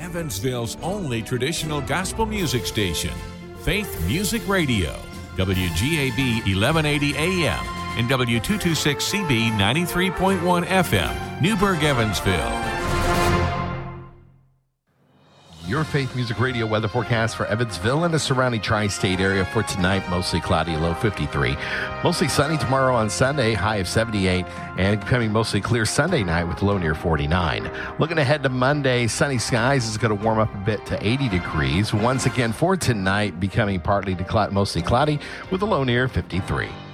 Evansville's only traditional gospel music station, Faith Music Radio, WGAB 1180 AM and W226CB 93.1 FM, Newburgh, Evansville. Your Faith Music Radio weather forecast for Evansville and the surrounding tri-state area for tonight. Mostly cloudy, low 53. Mostly sunny tomorrow on Sunday, high of 78. And becoming mostly clear Sunday night with a low near 49. Looking ahead to Monday, sunny skies is going to warm up a bit to 80 degrees. Once again for tonight, becoming partly to mostly cloudy with a low near 53.